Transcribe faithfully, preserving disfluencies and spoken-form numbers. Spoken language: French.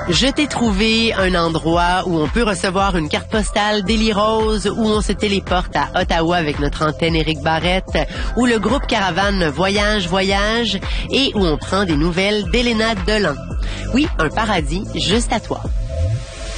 Je t'ai trouvé un endroit où on peut recevoir une carte postale d'Élie Rose, où on se téléporte à Ottawa avec notre antenne Éric Barrette, où le groupe Caravane voyage, voyage, et où on prend des nouvelles d'Elena Delan. Oui, un paradis juste à toi.